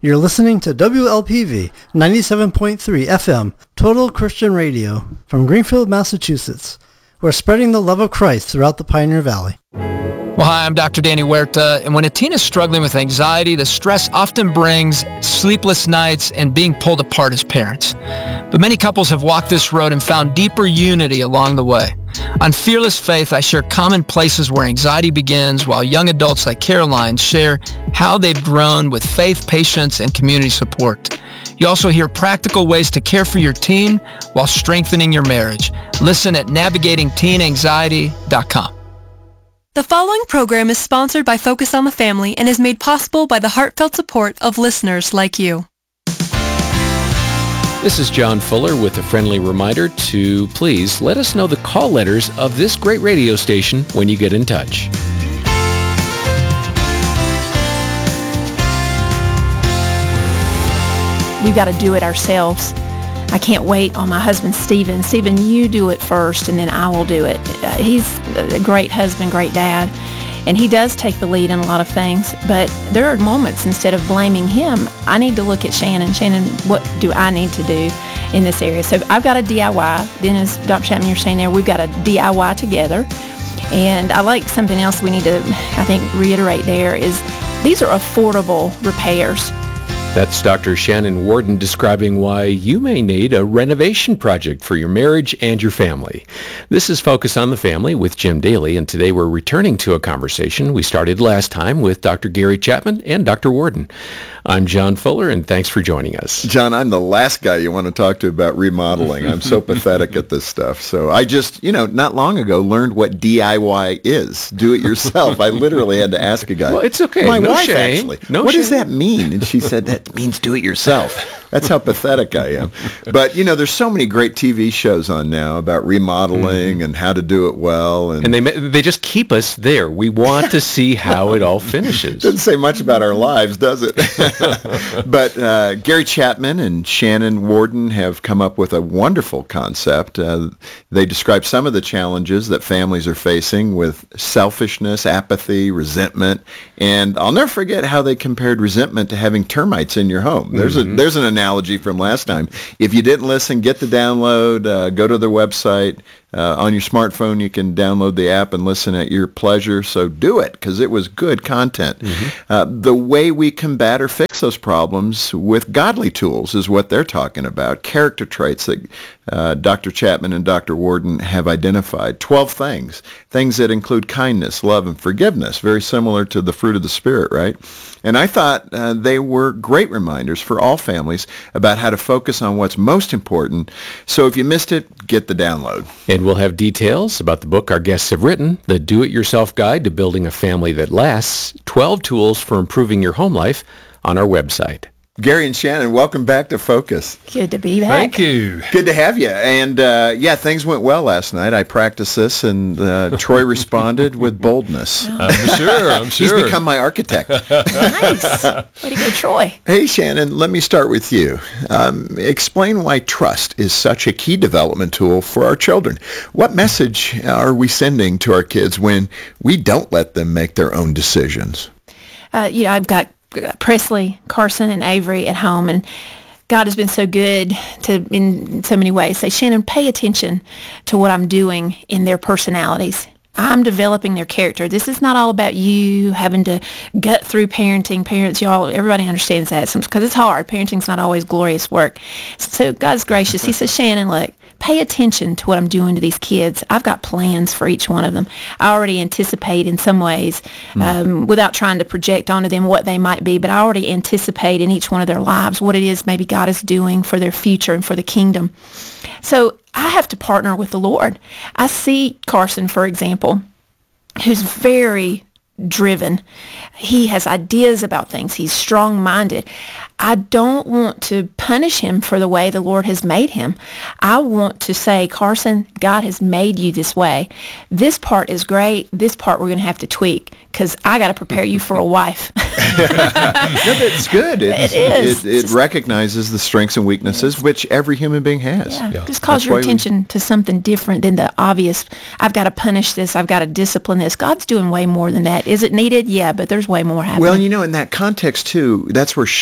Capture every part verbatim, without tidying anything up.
You're listening to W L P V ninety-seven point three F M, Total Christian Radio, from Greenfield, Massachusetts. We're spreading the love of Christ throughout the Pioneer Valley. Well, hi, I'm Doctor Danny Huerta, and when a teen is struggling with anxiety, the stress often brings sleepless nights and being pulled apart as parents. But many couples have walked this road and found deeper unity along the way. On Fearless Faith, I share common places where anxiety begins, while young adults like Caroline share how they've grown with faith, patience, and community support. You also hear practical ways to care for your teen while strengthening your marriage. Listen at navigating teen anxiety dot com. The following program is sponsored by Focus on the Family and is made possible by the heartfelt support of listeners like you. This is John Fuller with a friendly reminder to please let us know the call letters of this great radio station when you get in touch. We've got to do it ourselves. I can't wait on my husband, Stephen. Stephen, you do it first, and then I will do it. Uh, he's a great husband, great dad, and he does take the lead in a lot of things. But there are moments, instead of blaming him, I need to look at Shannon. Shannon, what do I need to do in this area? So I've got a D I Y. Then, as Doctor Chapman, you're saying there, we've got a D I Y together. And I like something else we need to, I think, reiterate there is these are affordable repairs. That's Doctor Shannon Worden describing why you may need a renovation project for your marriage and your family. This is Focus on the Family with Jim Daly, and today we're returning to a conversation we started last time with Doctor Gary Chapman and Doctor Worden. I'm John Fuller, and thanks for joining us. John, I'm the last guy you want to talk to about remodeling. I'm so pathetic at this stuff. So I just, you know, not long ago learned what D I Y is. Do it yourself. I literally had to ask a guy. Well, it's okay. My no wife, shame. actually. No what shame. does that mean? And she said, that means do it yourself. That's how pathetic I am. But, you know, there's so many great T V shows on now about remodeling mm-hmm. and how to do it well. And, and they they just keep us there. We want to see how it all finishes. Doesn't say much about our lives, does it? But uh, Gary Chapman and Shannon Worden have come up with a wonderful concept. Uh, they describe some of the challenges that families are facing with selfishness, apathy, resentment. And I'll never forget how they compared resentment to having termites in your home. There's mm-hmm. a there's an analogy from last time. If you didn't listen, get the download, uh, go to their website. Uh, on your smartphone, you can download the app and listen at your pleasure. So do it, because it was good content. Mm-hmm. Uh, the way we combat or fix those problems with godly tools is what they're talking about. Character traits that uh, Doctor Chapman and Doctor Worden have identified. Twelve things. Things that include kindness, love, and forgiveness. Very similar to the fruit of the Spirit, right? And I thought uh, they were great reminders for all families about how to focus on what's most important. So if you missed it, get the download. And we'll have details about the book our guests have written, The Do-It-Yourself Guide to Building a Family That Lasts, twelve Tools for Improving Your Home Life, on our website. Gary and Shannon, welcome back to Focus. Good to be back. Thank you. Good to have you. And uh, yeah, things went well last night. I practiced this, and uh, Troy responded with boldness. I'm sure. I'm sure. He's become my architect. Nice. Way to go, Troy. Hey, Shannon, let me start with you. Um, explain why trust is such a key development tool for our children. What message are we sending to our kids when we don't let them make their own decisions? Uh, you know, I've got Presley, Carson, and Avery at home, and God has been so good to in so many ways. Say, Shannon, pay attention to what I'm doing in their personalities. I'm developing their character. This is not all about you having to gut through parenting. Parents, y'all, everybody understands that because it's hard. Parenting's not always glorious work. So God's gracious. He says, Shannon, look, pay attention to what I'm doing to these kids. I've got plans for each one of them. I already anticipate in some ways, mm. um, without trying to project onto them what they might be, but I already anticipate in each one of their lives what it is maybe God is doing for their future and for the kingdom. So I have to partner with the Lord. I see Carson, for example, who's very driven. He has ideas about things. He's strong-minded. I don't want to punish him for the way the Lord has made him. I want to say, Carson, God has made you this way. This part is great. This part we're going to have to tweak because I got to prepare you for a wife. No, that's good. It's, it is. It, it recognizes the strengths and weaknesses which every human being has. Yeah. Yeah. Just calls that's your attention we... to something different than the obvious, I've got to punish this, I've got to discipline this. God's doing way more than that. Is it needed? Yeah, but there's way more happening. Well, you know, in that context, too, that's where shaming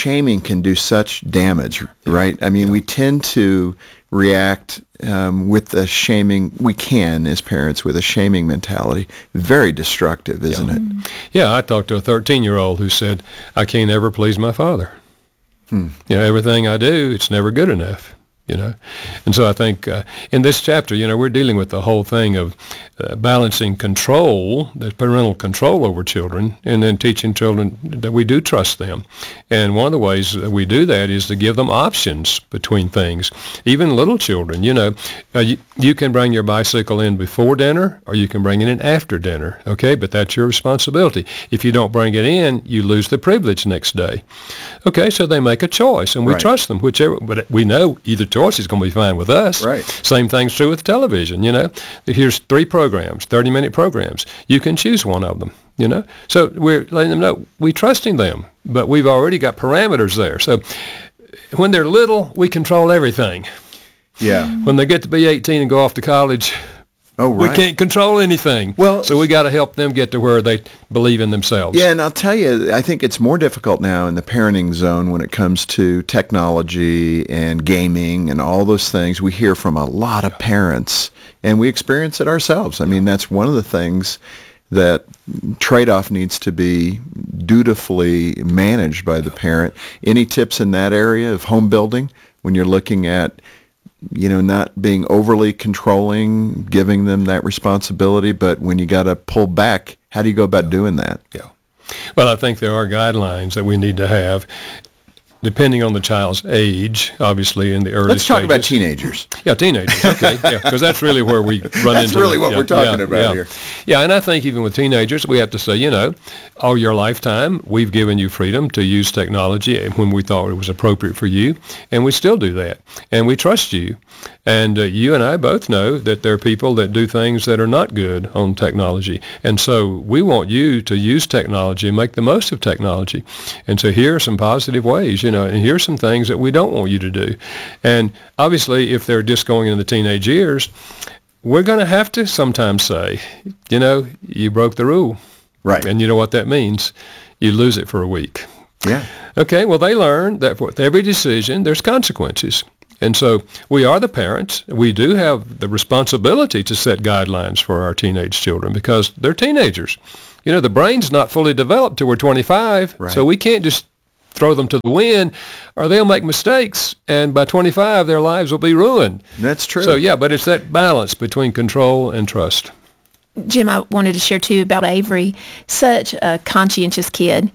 can do such damage, right? I mean, we tend to react um, with a shaming, we can as parents, with a shaming mentality. Very destructive, isn't yeah. it? Yeah, I talked to a thirteen-year-old who said, I can't ever please my father. Hmm. You know, everything I do, it's never good enough. You know, and so I think uh, in this chapter, you know, we're dealing with the whole thing of uh, balancing control, the parental control over children, and then teaching children that we do trust them. And one of the ways that we do that is to give them options between things. Even little children, you know, uh, you, you can bring your bicycle in before dinner, or you can bring it in after dinner, okay? But that's your responsibility. If you don't bring it in, you lose the privilege next day. Okay, so they make a choice, and we Right. trust them, whichever, but we know either choice is going to be fine with us. Right. Same thing's true with television, you know. Here's three programs, thirty-minute programs. You can choose one of them, you know. So we're letting them know we're trusting them, but we've already got parameters there. So when they're little, we control everything. Yeah. When they get to be eighteen and go off to college, Oh, right. we can't control anything. Well, so we got to help them get to where they believe in themselves. Yeah, and I'll tell you, I think it's more difficult now in the parenting zone when it comes to technology and gaming and all those things. We hear from a lot of parents, and we experience it ourselves. I mean, that's one of the things that trade-off needs to be dutifully managed by the parent. Any tips in that area of home building when you're looking at, you know, not being overly controlling, giving them that responsibility, but when you got to pull back, how do you go about doing that? Yeah. Well, I think there are guidelines that we need to have, depending on the child's age, obviously in the early Let's talk stages. about teenagers. Yeah, teenagers. Okay, yeah, because that's really where we run That's into really it. what yeah, we're talking yeah, about yeah. here. Yeah, and I think even with teenagers, we have to say, you know, all your lifetime, we've given you freedom to use technology when we thought it was appropriate for you, and we still do that, and we trust you. And uh, you and I both know that there are people that do things that are not good on technology. And so we want you to use technology and make the most of technology. And so here are some positive ways, you know, and here's some things that we don't want you to do. And obviously, if they're just going into the teenage years, we're going to have to sometimes say, you know, you broke the rule. Right. And you know what that means? You lose it for a week. Yeah. Okay, well, they learn that with every decision, there's consequences. And so we are the parents. We do have the responsibility to set guidelines for our teenage children because they're teenagers. You know, the brain's not fully developed till we're twenty-five, Right. so we can't just throw them to the wind or they'll make mistakes, and by twenty-five, their lives will be ruined. That's true. So, yeah, but it's that balance between control and trust. Jim, I wanted to share too about Avery, such a conscientious kid.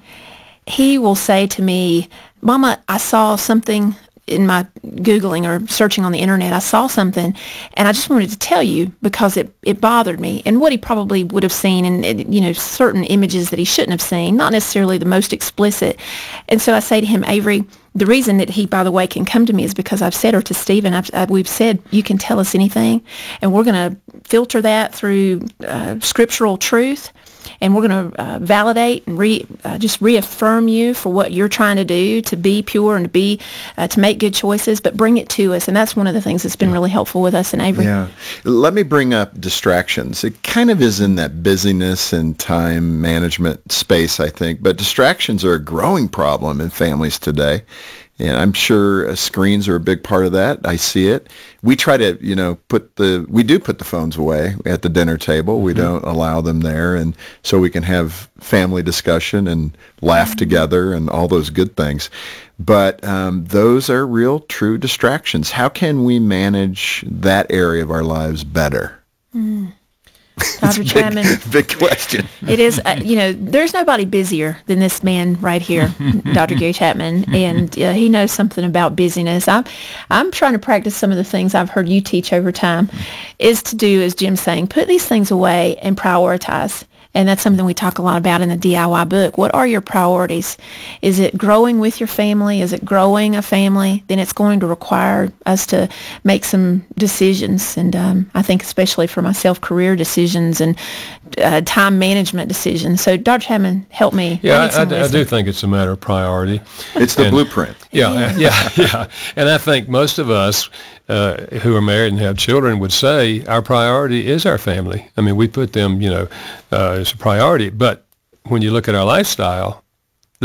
He will say to me, Mama, I saw something in my Googling or searching on the internet. I saw something and I just wanted to tell you because it, it bothered me. And what he probably would have seen and, you know, certain images that he shouldn't have seen, not necessarily the most explicit. And so I say to him, Avery, the reason that he, by the way, can come to me is because I've said, or to Stephen, I've, I, we've said, you can tell us anything, and we're going to filter that through uh, scriptural truth, and we're going to uh, validate and re, uh, just reaffirm you for what you're trying to do, to be pure and to be, uh, to make good choices, but bring it to us. And that's one of the things that's been really helpful with us in Avery. Yeah. Let me bring up distractions. It kind of is in that busyness and time management space, I think, but distractions are a growing problem in families today. And I'm sure uh, screens are a big part of that. I see it. We try to, you know, put the, we do put the phones away at the dinner table. We mm-hmm. don't allow them there. And so we can have family discussion and laugh mm-hmm. together and all those good things. But um, those are real, true distractions. How can we manage that area of our lives better? Mm. Doctor Chapman. Big, big question. It is, uh, you know, there's nobody busier than this man right here, Doctor Gary Chapman, and uh, he knows something about busyness. I'm, I'm trying to practice some of the things I've heard you teach over time, is to do, as Jim's saying, put these things away and prioritize. And that's something we talk a lot about in the D I Y book. What are your priorities? Is it growing with your family? Is it growing a family? Then it's going to require us to make some decisions. And um, I think especially for myself, career decisions and uh, time management decisions. So Doctor Chapman, help me. Yeah, I, I, I, I do think it's a matter of priority. It's the and, blueprint. Yeah, yeah, yeah. And I think most of us uh, who are married and have children would say our priority is our family. I mean, we put them, you know, uh, as a priority. But when you look at our lifestyle,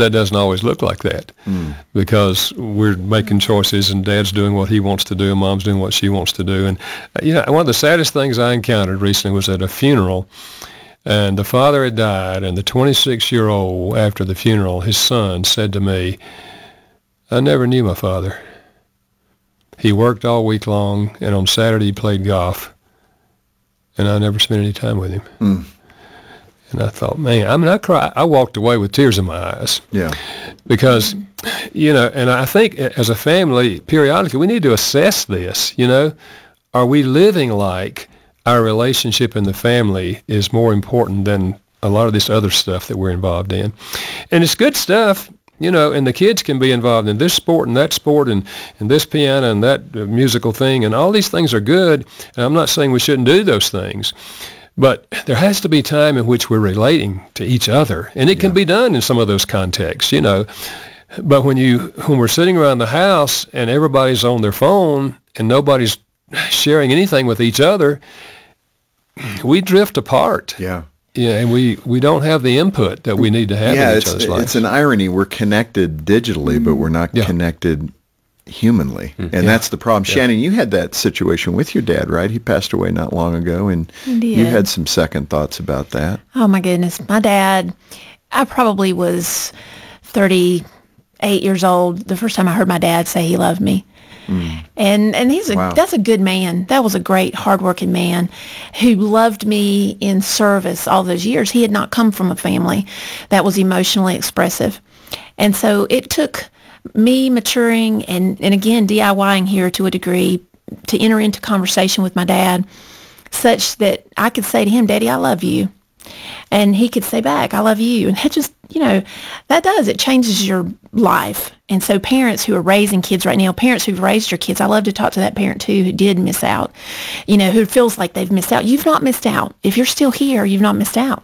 that doesn't always look like that mm. because we're making choices and Dad's doing what he wants to do and Mom's doing what she wants to do. And, you know, one of the saddest things I encountered recently was at a funeral, and the father had died, and the twenty-six-year-old, after the funeral, his son said to me, I never knew my father. He worked all week long, and on Saturday he played golf, and I never spent any time with him. Mm. And I thought, man, I mean, I cried. I walked away with tears in my eyes. Yeah. Because, you know, and I think as a family, periodically, we need to assess this, you know. Are we living like our relationship in the family is more important than a lot of this other stuff that we're involved in? And it's good stuff, you know, and the kids can be involved in this sport and that sport and, and this piano and that musical thing, and all these things are good. And I'm not saying we shouldn't do those things. But there has to be time in which we're relating to each other, and it yeah. can be done in some of those contexts, you know. But when you when we're sitting around the house and everybody's on their phone and nobody's sharing anything with each other, we drift apart. Yeah. Yeah, and we, we don't have the input that we need to have yeah, in each it's, other's lives. It's an irony. We're connected digitally, mm. but we're not yeah. connected humanly, and yeah. that's the problem. Yeah. Shannon, you had that situation with your dad, right? He passed away not long ago, and you had some second thoughts about that. Oh my goodness, my dad, I probably was thirty-eight years old the first time I heard my dad say he loved me. Mm. And and he's a wow. that's a good man. That was a great, hardworking man who loved me in service all those years. He had not come from a family that was emotionally expressive, and so it took me maturing and, and again, DIYing here to a degree to enter into conversation with my dad such that I could say to him, Daddy, I love you. And he could say back, I love you. And that just, you know, that does, it changes your life. And so parents who are raising kids right now, parents who've raised your kids, I love to talk to that parent too who did miss out, you know, who feels like they've missed out. You've not missed out. If you're still here, you've not missed out.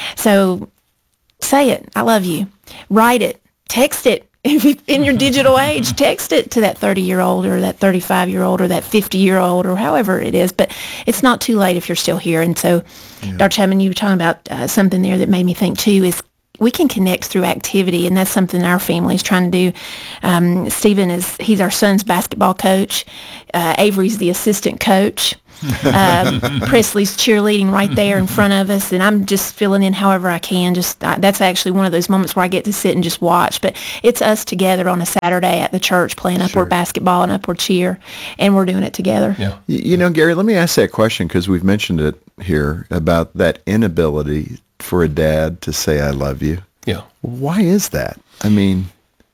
So say it, I love you. Write it, text it. If you, in your digital age, text it to that thirty-year-old or that thirty-five-year-old or that fifty-year-old or however it is. But it's not too late if you're still here. And so, yeah. Doctor Chapman, you were talking about uh, something there that made me think, too, is we can connect through activity, and that's something our family is trying to do. Um, Stephen is, he's our son's basketball coach. Uh, Avery's the assistant coach. um, Presley's cheerleading right there in front of us, and I'm just filling in however I can. Just uh, that's actually one of those moments where I get to sit and just watch. But it's us together on a Saturday at the church playing upward sure. basketball and upward cheer, and we're doing it together. Yeah. You know, Gary, let me ask that question because we've mentioned it here about that inability for a dad to say I love you. Yeah. Why is that? I mean,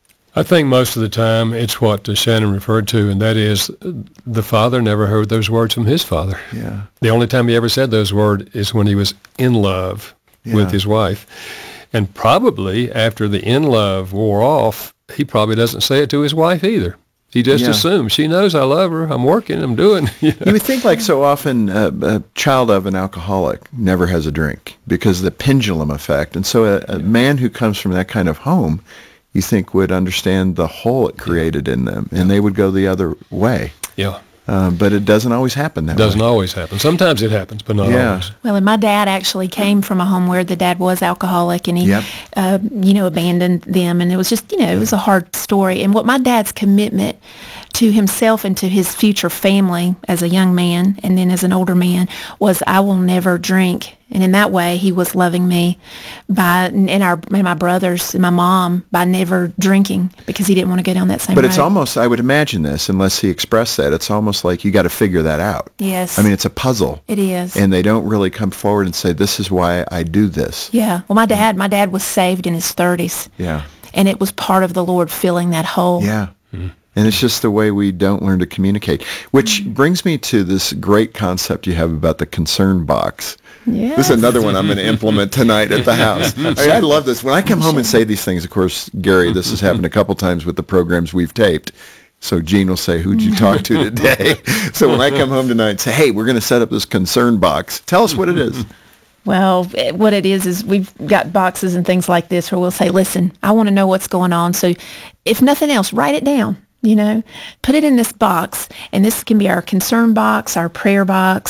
I think most of the time it's what Shannon referred to, and that is the father never heard those words from his father. Yeah. The only time he ever said those words is when he was in love yeah. with his wife. And probably after the in love wore off, he probably doesn't say it to his wife either. He just yeah. assumes she knows I love her. I'm working. I'm doing. You know? You would think, like so often, uh, a child of an alcoholic never has a drink because of the pendulum effect. And so, a, a yeah. man who comes from that kind of home, you think would understand the hole it created in them, and they would go the other way. Yeah. Um, but it doesn't always happen that way. Doesn't way. always happen. Sometimes it happens, but not yeah. always. Well, and my dad actually came from a home where the dad was alcoholic, and he, yep. uh, you know, abandoned them, and it was just, you know, it was a hard story. And what my dad's commitment to himself and to his future family as a young man and then as an older man was, I will never drink. And in that way, he was loving me by, and our, and my brothers and my mom by never drinking because he didn't want to go down that same But road. it's almost, I would imagine this, unless he expressed that, it's almost like you got to figure that out. Yes. I mean, it's a puzzle. It is. And they don't really come forward and say, this is why I do this. Yeah. Well, my dad, my dad was saved in his thirties. Yeah. And it was part of the Lord filling that hole. Yeah. Mm-hmm. And it's just the way we don't learn to communicate, which brings me to this great concept you have about the concern box. Yes. This is another one I'm going to implement tonight at the house. I, mean, I love this. When I come home and say these things, of course, Gary, this has happened a couple times with the programs we've taped. So Gene will say, who'd you talk to today? So when I come home tonight and say, hey, we're going to set up this concern box, tell us what it is. Well, what it is is we've got boxes and things like this where we'll say, listen, I want to know what's going on. So if nothing else, write it down. You know, put it in this box, and this can be our concern box, our prayer box,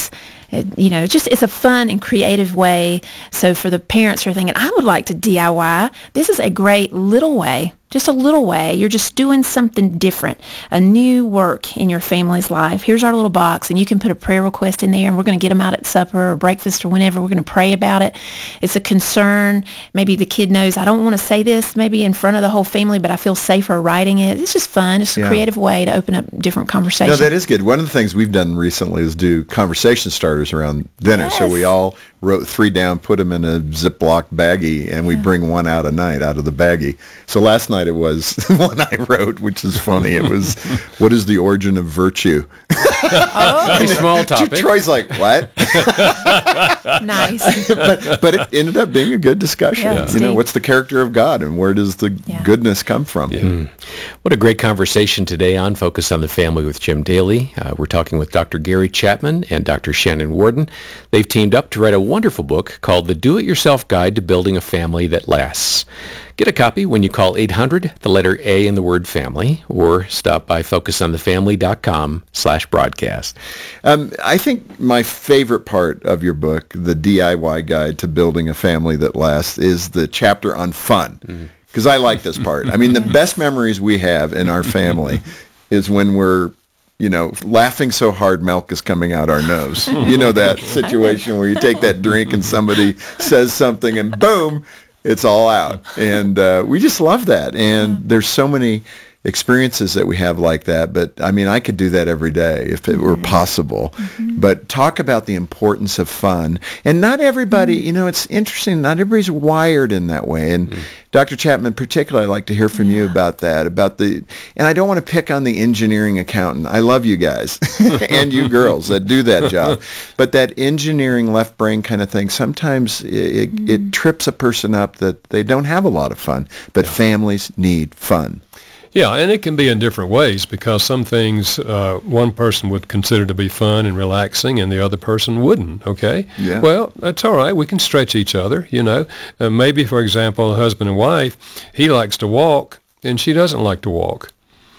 It, you know, just it's a fun and creative way. So for the parents who are thinking, I would like to D I Y, this is a great little way. Just a little way. You're just doing something different, a new work in your family's life. Here's our little box, and you can put a prayer request in there, and we're going to get them out at supper or breakfast or whenever. We're going to pray about it. It's a concern. Maybe the kid knows, I don't want to say this maybe in front of the whole family, but I feel safer writing it. It's just fun. It's a Yeah. creative way to open up different No, conversations. that is good. One of the things we've done recently is do conversation starters around dinner. So Yes. we all wrote three down, put them in a Ziploc baggie, and we bring one out a night out of the baggie. So last night it was one I wrote, which is funny. It was, what is the origin of virtue? A small topic. Troy's like, what? Nice. but, but it ended up being a good discussion. Yeah, You know, Steve. what's the character of God, and where does the Yeah. goodness come from? Mm. What a great conversation today on Focus on the Family with Jim Daly. Uh, we're talking with Doctor Gary Chapman and Doctor Shannon Worden. They've teamed up to write a wonderful book called The Do-It-Yourself Guide to Building a Family That Lasts. Get a copy when you call eight hundred, the letter A in the word family, or stop by focusonthefamily.com slash broadcast. Um, I think my favorite part of your book, The D I Y Guide to Building a Family That Lasts, is the chapter on fun. Because I like this part. I mean, the best memories we have in our family is when we're, you know, laughing so hard milk is coming out our nose. You know that situation where you take that drink and somebody says something and boom, it's all out. And uh, we just love that. And there's so many experiences that we have like that. But I mean, I could do that every day if it were possible. Mm-hmm. But talk about the importance of fun. And not everybody, you know, it's interesting, not everybody's wired in that way. And mm-hmm. Doctor Chapman, particularly, I'd like to hear from yeah. you about that, about the, and I don't want to pick on the engineering accountant. I love you guys and you girls that do that job. But that engineering left brain kind of thing, sometimes it, mm-hmm. it trips a person up that they don't have a lot of fun. But yeah. families need fun. Yeah, and it can be in different ways because some things uh, one person would consider to be fun and relaxing and the other person wouldn't, okay? Yeah. Well, that's all right. We can stretch each other, you know. Uh, maybe, for example, a husband and wife, he likes to walk and she doesn't like to walk.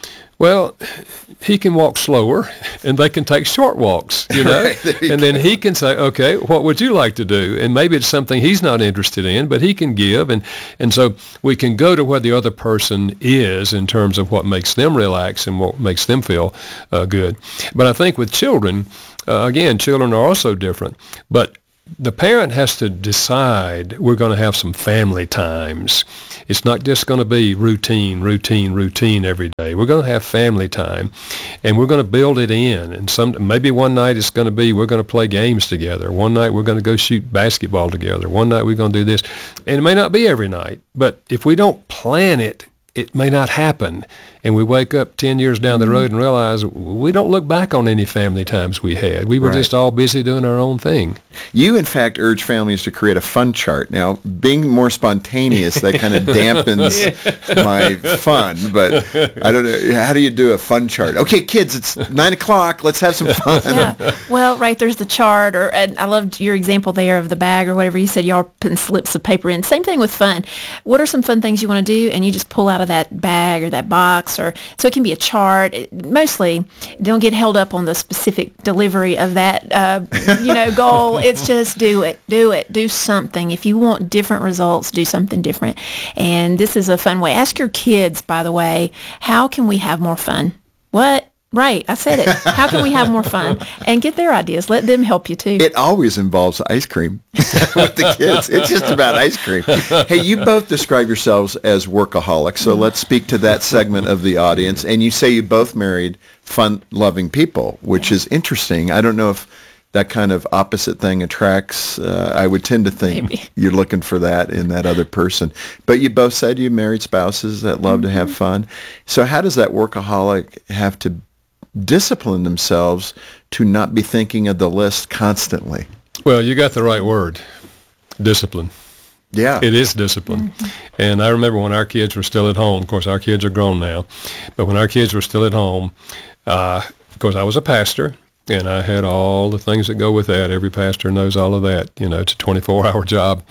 Well, he can walk slower, and they can take short walks, you know. Right, you and go. then he can say, okay, what would you like to do? And maybe it's something he's not interested in, but he can give. And, and so we can go to where the other person is in terms of what makes them relax and what makes them feel uh, good. But I think with children, uh, again, children are also different. But the parent has to decide we're going to have some family times. It's not just going to be routine, routine, routine every day. We're going to have family time, and we're going to build it in. And some maybe one night it's going to be we're going to play games together. One night we're going to go shoot basketball together. One night we're going to do this. And it may not be every night, but if we don't plan it, it may not happen. And we wake up ten years down the road and realize we don't look back on any family times we had. We were Right. just all busy doing our own thing. You, in fact, urge families to create a fun chart. Now, being more spontaneous, that kind of dampens my fun. But I don't know. How do you do a fun chart? Okay, kids, it's nine o'clock. Let's have some fun. Yeah. Well, right, there's the chart, or and I loved your example there of the bag or whatever. You said y'all putting slips of paper in. Same thing with fun. What are some fun things you want to do? And you just pull out of that bag or that box, or so it can be a chart. It, mostly, don't get held up on the specific delivery of that, uh, you know, goal. It's just do it, do it, do something. If you want different results, do something different. And this is a fun way. Ask your kids, by the way, how can we have more fun? What? Right, I said it. How can we have more fun? And get their ideas. Let them help you too. It always involves ice cream with the kids. It's just about ice cream. Hey, you both describe yourselves as workaholics, so let's speak to that segment of the audience. And you say you both married fun-loving people, which is interesting. I don't know if that kind of opposite thing attracts, uh, I would tend to think Maybe. you're looking for that in that other person. But you both said you married spouses that love mm-hmm. to have fun. So how does that workaholic have to discipline themselves to not be thinking of the list constantly? Well, you got the right word, discipline. Yeah. It is discipline. Mm-hmm. And I remember when our kids were still at home, of course, our kids are grown now, but when our kids were still at home, uh, of course, I was a pastor, and I had all the things that go with that. Every pastor knows all of that. You know, it's a twenty-four hour job.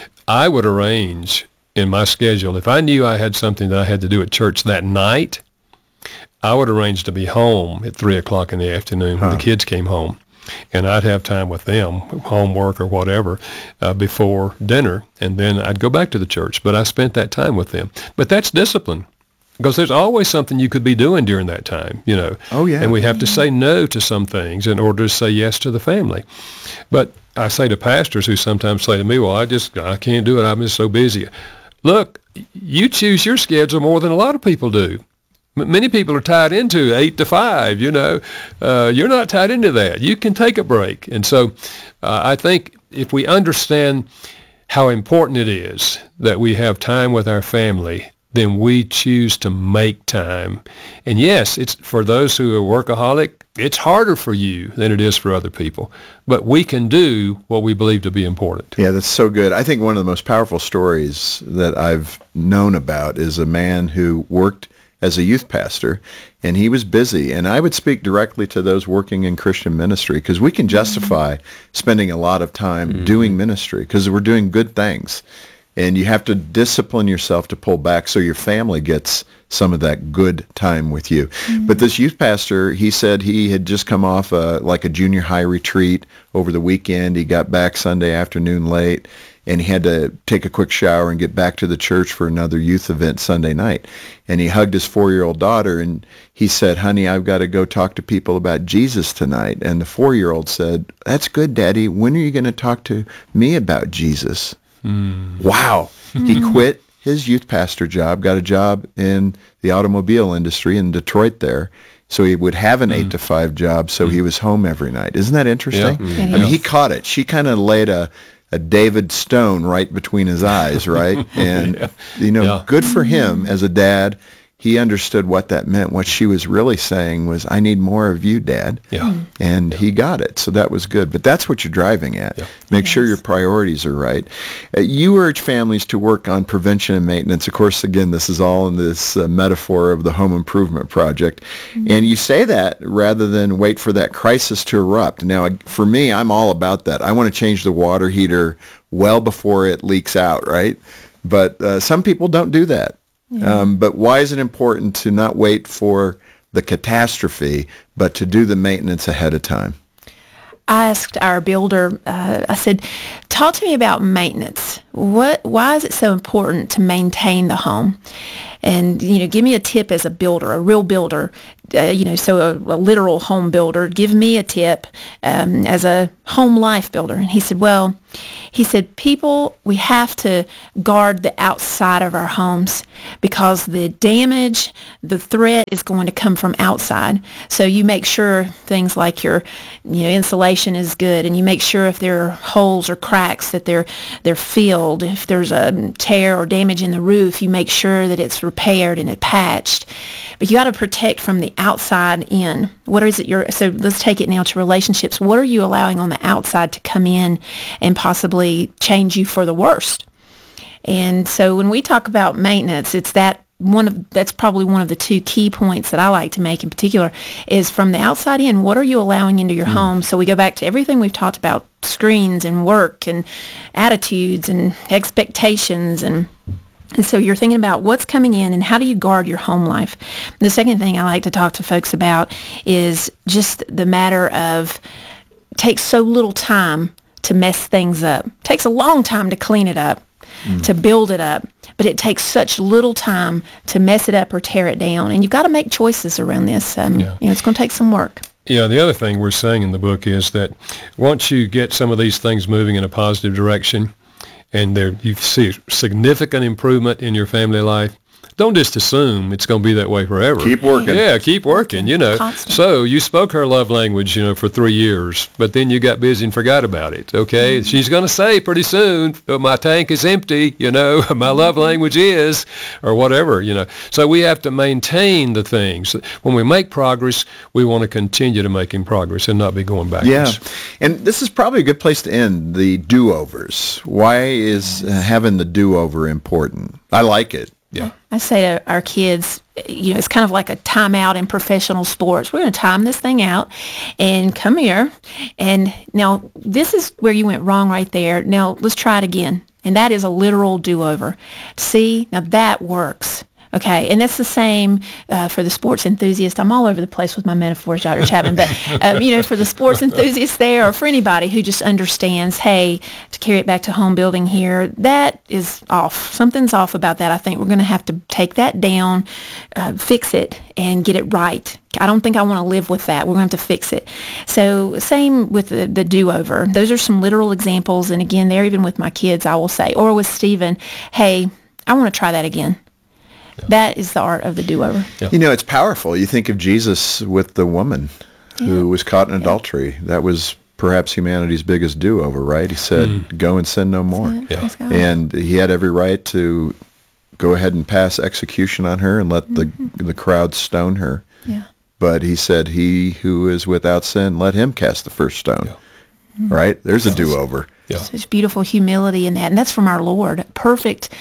I would arrange in my schedule, if I knew I had something that I had to do at church that night, I would arrange to be home at three o'clock in the afternoon when huh. the kids came home. and I'd have time with them, homework or whatever, uh, before dinner, and then I'd go back to the church. But I spent that time with them. But that's discipline, because there's always something you could be doing during that time, you know. Oh, yeah. And we have to say no to some things in order to say yes to the family. But I say to pastors who sometimes say to me, well, I just, I can't do it. I'm just so busy. Look, you choose your schedule more than a lot of people do. M- many people are tied into eight to five, you know. Uh, you're not tied into that. You can take a break. And so uh, I think if we understand how important it is that we have time with our family, then we choose to make time. And yes, it's for those who are workaholic, it's harder for you than it is for other people. But we can do what we believe to be important. Yeah, that's so good. I think one of the most powerful stories that I've known about is a man who worked as a youth pastor, and he was busy. And I would speak directly to those working in Christian ministry, because we can justify spending a lot of time mm-hmm. doing ministry because we're doing good things. And you have to discipline yourself to pull back so your family gets some of that good time with you. Mm-hmm. But this youth pastor, he said he had just come off a, like a junior high retreat over the weekend. He got back Sunday afternoon late, and he had to take a quick shower and get back to the church for another youth event Sunday night. And he hugged his four-year-old daughter, and he said, honey, I've got to go talk to people about Jesus tonight. And the four-year-old said, that's good, Daddy. When are you going to talk to me about Jesus? Mm. Wow. Mm. He quit his youth pastor job, got a job in the automobile industry in Detroit there. So he would have an mm. eight to five job, so mm. he was home every night. Isn't that interesting? Yeah. Mm. I mean, he caught it. She kind of laid a, a David Stone right between his eyes, right? And, yeah. you know, yeah. good for him as a dad. He understood what that meant. What she was really saying was, I need more of you, Dad. Yeah. And yeah. he got it. So that was good. But that's what you're driving at. Yeah. Make yes. sure your priorities are right. Uh, you urge families to work on prevention and maintenance. Of course, again, this is all in this uh, metaphor of the home improvement project. Mm-hmm. And you say that rather than wait for that crisis to erupt. Now, for me, I'm all about that. I want to change the water heater well before it leaks out, right? But uh, some people don't do that. Yeah. Um, but why is it important to not wait for the catastrophe, but to do the maintenance ahead of time? I asked our builder, uh, I said, talk to me about maintenance. What? Why is it so important to maintain the home? And, you know, give me a tip as a builder, a real builder, uh, you know, so a, a literal home builder. Give me a tip um, as a home life builder. And he said, well, he said, people, we have to guard the outside of our homes because the damage, the threat is going to come from outside. So you make sure things like your, you know, insulation is good, and you make sure if there are holes or cracks that they're they're filled. If there's a tear or damage in the roof, you make sure that it's repaired and it patched. But you got to protect from the outside in. What is it you're, so let's take it now to relationships. What are you allowing on the outside to come in and possibly change you for the worst? And so when we talk about maintenance, it's that one of, that's probably one of the two key points that I like to make in particular is from the outside in, what are you allowing into your mm. home? So we go back to everything we've talked about, screens and work and attitudes and expectations, and And so you're thinking about what's coming in and how do you guard your home life. The second thing I like to talk to folks about is just the matter of it takes so little time to mess things up. It takes a long time to clean it up, mm. to build it up, but it takes such little time to mess it up or tear it down. And you've got to make choices around this. Um, yeah. You know, it's going to take some work. Yeah, the other thing we're saying in the book is that once you get some of these things moving in a positive direction, and there you see significant improvement in your family life, don't just assume it's going to be that way forever. Keep working. Yeah, keep working, you know. Constant. So you spoke her love language, you know, for three years, but then you got busy and forgot about it, okay? Mm-hmm. She's going to say pretty soon, oh, my tank is empty, you know, my love language is, or whatever, you know. So we have to maintain the things. When we make progress, we want to continue to making progress and not be going backwards. Yeah, and this is probably a good place to end, the do-overs. Why is uh, having the do-over important? I like it. Yeah. I say to our kids, you know, it's kind of like a timeout in professional sports. We're going to time this thing out and come here. And now this is where you went wrong right there. Now let's try it again. And that is a literal do-over. See, now that works. Okay, and that's the same uh, for the sports enthusiast. I'm all over the place with my metaphors, Doctor Chapman, but um, you know, for the sports enthusiast there, or for anybody who just understands, hey, to carry it back to home building here, that is off. Something's off about that. I think we're going to have to take that down, uh, fix it, and get it right. I don't think I want to live with that. We're going to have to fix it. So same with the, the do-over. Those are some literal examples, and again, they're even with my kids, I will say, or with Stephen, hey, I want to try that again. That is the art of the do-over. Yeah. You know, it's powerful. You think of Jesus with the woman yeah. who was caught in adultery. Yeah. That was perhaps humanity's biggest do-over, right? He said, mm. go and sin no more. Yeah. And he had every right to go ahead and pass execution on her and let mm-hmm. the the crowd stone her. Yeah. But he said, he who is without sin, let him cast the first stone. Yeah. Mm-hmm. Right? There's a do-over. Yeah. Such beautiful humility in that. And that's from our Lord. Perfect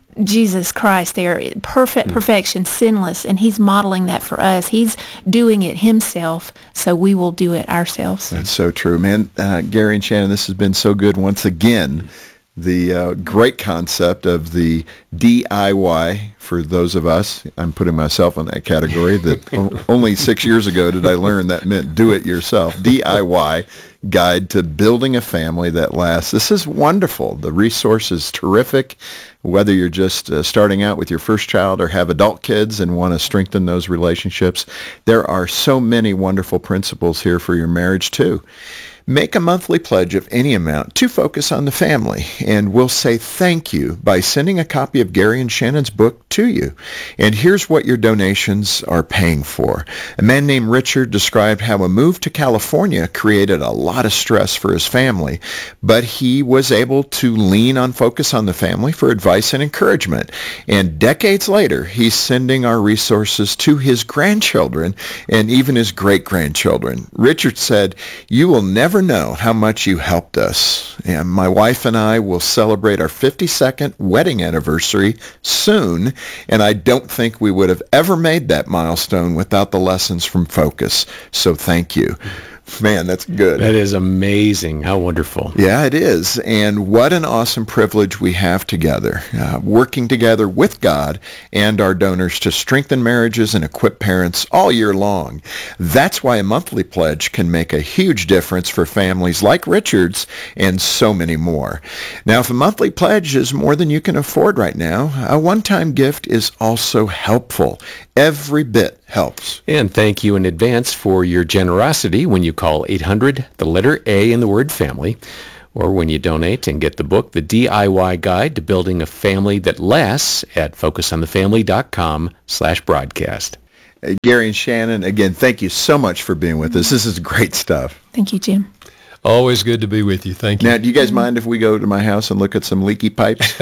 Jesus Christ there, perfect perfection, sinless, and he's modeling that for us. He's doing it himself, so we will do it ourselves. That's so true, man. Uh, Gary and Shannon, this has been so good once again. The uh, great concept of the D I Y, for those of us, I'm putting myself in that category, that o- only six years ago did I learn that meant do it yourself. D I Y, Guide to Building a Family That Lasts. This is wonderful. The resource is terrific. Whether you're just uh, starting out with your first child or have adult kids and want to strengthen those relationships, there are so many wonderful principles here for your marriage too. Make a monthly pledge of any amount to Focus on the Family, and we'll say thank you by sending a copy of Gary and Shannon's book to you. And here's what your donations are paying for. A man named Richard described how a move to California created a lot of stress for his family, but he was able to lean on Focus on the Family for advice and encouragement. And decades later, he's sending our resources to his grandchildren and even his great-grandchildren. Richard said, "You will never know how much you helped us. And my wife and I will celebrate our fifty-second wedding anniversary soon, and I don't think we would have ever made that milestone without the lessons from Focus. So thank you." Man, that's good. That is amazing. How wonderful. Yeah, it is. And what an awesome privilege we have together, uh, working together with God and our donors to strengthen marriages and equip parents all year long. That's why a monthly pledge can make a huge difference for families like Richard's and so many more. Now, if a monthly pledge is more than you can afford right now, a one-time gift is also helpful. Every bit helps. And thank you in advance for your generosity when you call eight hundred, the letter A in the word family, or when you donate and get the book, The D I Y Guide to Building a Family That Lasts, at focusonthefamily.com slash broadcast. Uh, Gary and Shannon, again, thank you so much for being with us. This is great stuff. Thank you, Jim. Always good to be with you. Thank you. Now, do you guys mind if we go to my house and look at some leaky pipes?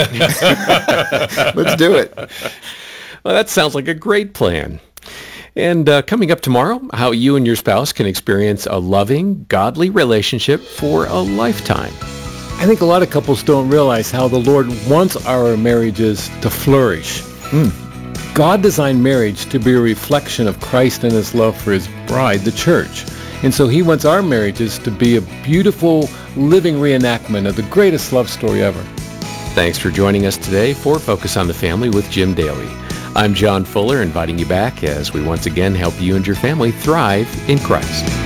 Let's do it. Well, that sounds like a great plan. And uh, coming up tomorrow, how you and your spouse can experience a loving, godly relationship for a lifetime. I think a lot of couples don't realize how the Lord wants our marriages to flourish. Mm. God designed marriage to be a reflection of Christ and his love for his bride, the church. And so he wants our marriages to be a beautiful, living reenactment of the greatest love story ever. Thanks for joining us today for Focus on the Family with Jim Daly. I'm John Fuller, inviting you back as we once again help you and your family thrive in Christ.